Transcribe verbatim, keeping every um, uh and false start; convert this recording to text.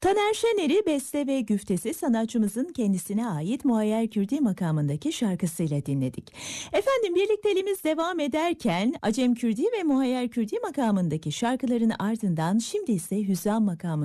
Taner Şener'i beste ve güftesi sanatçımızın kendisine ait Muayyer Kürdi makamındaki şarkısıyla dinledik. Efendim birlikteliğimiz devam ederken Acem Kürdi ve Muayyer Kürdi makamındaki şarkıların ardından şimdi ise Hüzzam makamında